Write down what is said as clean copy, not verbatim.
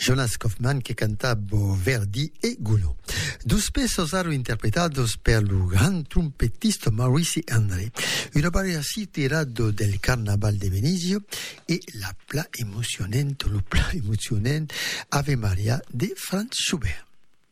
Jonas Kaufmann che cantava Verdi e Gounod. Dos pesos sono interpretados per il gran trompettista Maurice André. Una variazione tirata del Carnaval de Venezia e la pla emocionante Ave Maria de Franz Schubert.